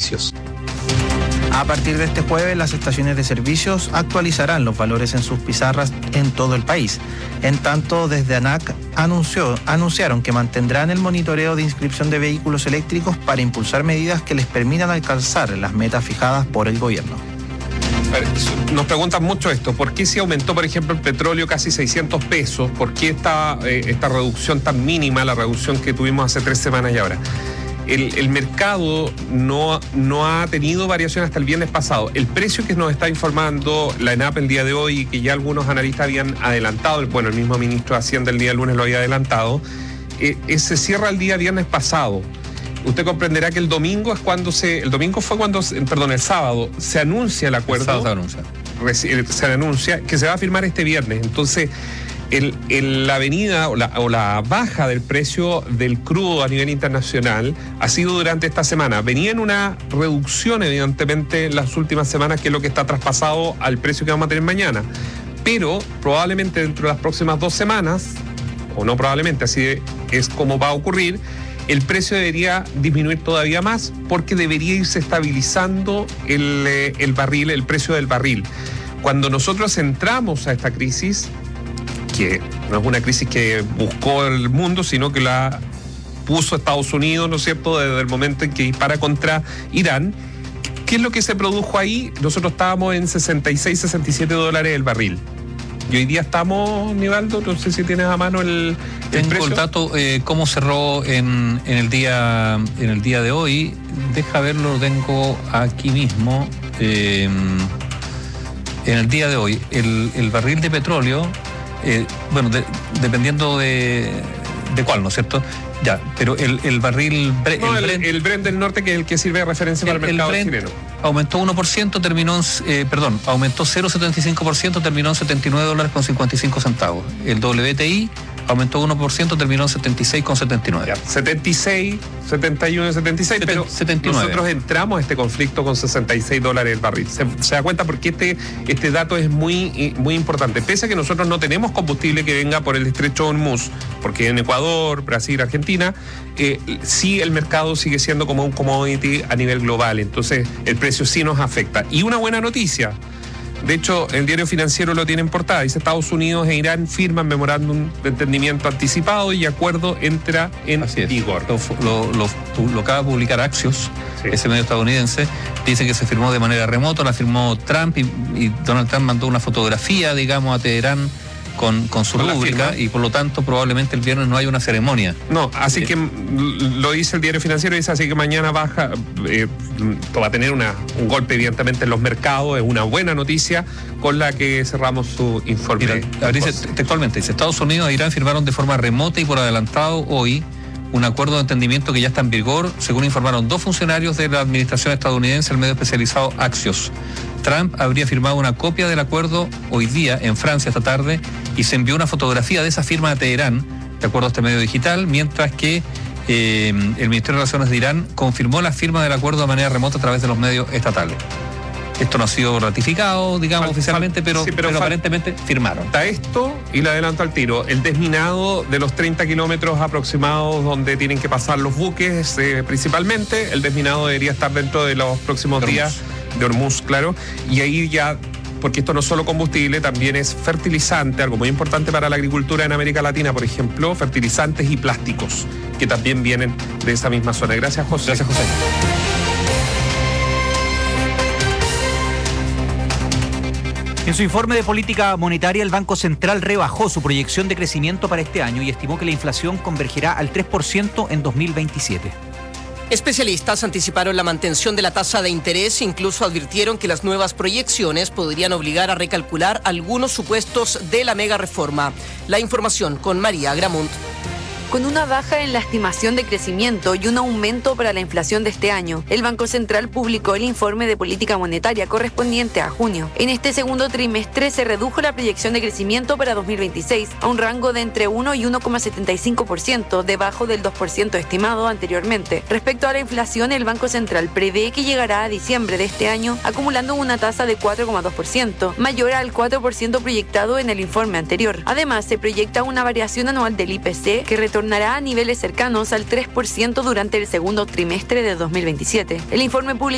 servicios. A partir de este jueves, las estaciones de servicios actualizarán los valores en sus pizarras en todo el país. En tanto, desde ANAC anunciaron que mantendrán el monitoreo de inscripción de vehículos eléctricos para impulsar medidas que les permitan alcanzar las metas fijadas por el gobierno. Nos preguntan mucho esto, ¿por qué si aumentó, por ejemplo, el petróleo casi 600 pesos? ¿Por qué esta reducción tan mínima, la reducción que tuvimos hace 3 semanas y ahora? El mercado no ha tenido variación hasta el viernes pasado. El precio que nos está informando la ENAP el día de hoy, y que ya algunos analistas habían adelantado, bueno, el mismo ministro de Hacienda el día lunes lo había adelantado, se cierra el día viernes pasado. Usted comprenderá que el sábado se anuncia el acuerdo. El sábado se anuncia que se va a firmar este viernes. Entonces, la avenida o la baja del precio del crudo a nivel internacional ha sido durante esta semana. Venía en una reducción, evidentemente, en las últimas semanas, que es lo que está traspasado al precio que vamos a tener mañana. Pero probablemente dentro de las próximas 2 semanas, o no probablemente, así es como va a ocurrir, el precio debería disminuir todavía más, porque debería irse estabilizando el precio del barril. Cuando nosotros entramos a esta crisis, que no es una crisis que buscó el mundo, sino que la puso Estados Unidos, ¿no es cierto?, desde el momento en que dispara contra Irán. ¿Qué es lo que se produjo ahí? Nosotros estábamos en 66, 67 dólares el barril. Y hoy día estamos, Nivaldo, no sé si tienes a mano el Tengo precio. El dato, cómo cerró en el día de hoy. Deja verlo, lo tengo aquí mismo. En el día de hoy, el barril de petróleo, dependiendo de cuál, ¿no es cierto? Ya, pero el barril... el Brent del norte, que es el que sirve de referencia para el mercado chileno. Aumentó 1%, aumentó 0,75%, terminó en $79.55. El WTI aumentó 1%, terminó en 76,79. 76, 71, 76, pero 79. Nosotros entramos a este conflicto con 66 dólares el barril. Se da cuenta porque este dato es muy, muy importante. Pese a que nosotros no tenemos combustible que venga por el estrecho de Hormuz, porque en Ecuador, Brasil, Argentina, sí el mercado sigue siendo como un commodity a nivel global. Entonces el precio sí nos afecta. Y una buena noticia. De hecho, el diario financiero lo tiene en portada. Dice: Estados Unidos e Irán firman memorándum de entendimiento anticipado y acuerdo entra en vigor. Lo acaba de publicar Axios, sí, ese medio estadounidense. Dice que se firmó de manera remota, la firmó Trump y Donald Trump mandó una fotografía, digamos, a Teherán con su rúbrica, y por lo tanto probablemente el viernes no haya una ceremonia. No, así que lo dice el diario financiero, dice así que mañana baja, va a tener un golpe evidentemente en los mercados. Es una buena noticia con la que cerramos su informe. Mira, dice textualmente, Estados Unidos e Irán firmaron de forma remota y por adelantado hoy un acuerdo de entendimiento que ya está en vigor, según informaron 2 funcionarios de la administración estadounidense, el medio especializado Axios. Trump habría firmado una copia del acuerdo hoy día en Francia esta tarde, y se envió una fotografía de esa firma a Teherán, de acuerdo a este medio digital, mientras que el Ministerio de Relaciones de Irán confirmó la firma del acuerdo de manera remota a través de los medios estatales. Esto no ha sido ratificado, digamos, oficialmente, pero aparentemente firmaron. Está esto, y le adelanto al tiro, el desminado de los 30 kilómetros aproximados donde tienen que pasar los buques, principalmente. El desminado debería estar dentro de los próximos días de Hormuz, claro. Y ahí ya, porque esto no es solo combustible, también es fertilizante, algo muy importante para la agricultura en América Latina, por ejemplo, fertilizantes y plásticos, que también vienen de esa misma zona. Gracias, José. Gracias, José. En su informe de política monetaria, el Banco Central rebajó su proyección de crecimiento para este año y estimó que la inflación convergerá al 3% en 2027. Especialistas anticiparon la mantención de la tasa de interés e incluso advirtieron que las nuevas proyecciones podrían obligar a recalcular algunos supuestos de la mega reforma. La información con María Gramunt. Con una baja en la estimación de crecimiento y un aumento para la inflación de este año, el Banco Central publicó el informe de política monetaria correspondiente a junio. En este segundo trimestre se redujo la proyección de crecimiento para 2026 a un rango de entre 1 y 1,75%, debajo del 2% estimado anteriormente. Respecto a la inflación, el Banco Central prevé que llegará a diciembre de este año acumulando una tasa de 4,2%, mayor al 4% proyectado en el informe anterior. Además, se proyecta una variación anual del IPC que retornará a niveles cercanos al 3% durante el segundo trimestre de 2027. El informe